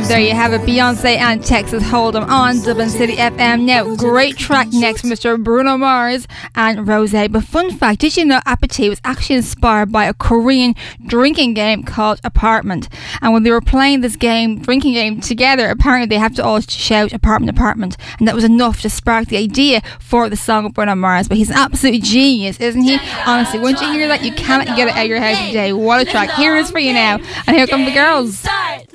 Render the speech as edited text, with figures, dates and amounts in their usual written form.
There you have it, Beyonce and Texas Hold'em on Dublin City FM. Now, great track next from Mr. Bruno Mars and Rosé. But fun fact, did you know Apathy was actually inspired by a Korean drinking game called Apartment? And when they were playing this drinking game together, apparently they have to all shout apartment, apartment. And that was enough to spark the idea for the song of Bruno Mars. But he's an absolute genius, isn't he? Honestly, once you hear that, you cannot get it out of your head today. What a track. Here it is for you now. And here come the girls. Start.